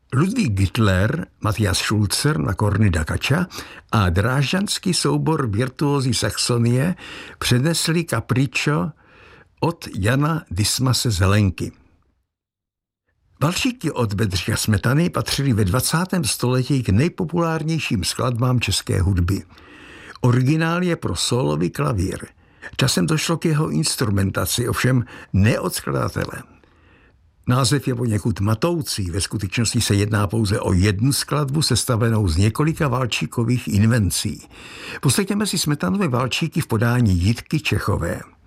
Ludvík Gittler, Matthias Schulzer na korny Dakača a drážďanský soubor virtuózí Saxonie přednesli Capriccio od Jana Dismase Zelenky. Valčíky od Bedřicha Smetany patřily ve 20. století k nejpopulárnějším skladbám české hudby. Originál je pro sólový klavír. Časem došlo k jeho instrumentaci, ovšem ne od skladatele. Název je poněkud matoucí, ve skutečnosti se jedná pouze o jednu skladbu sestavenou z několika valčíkových invencí. Poslechněme si Smetanovy valčíky v podání Jitky Čechové.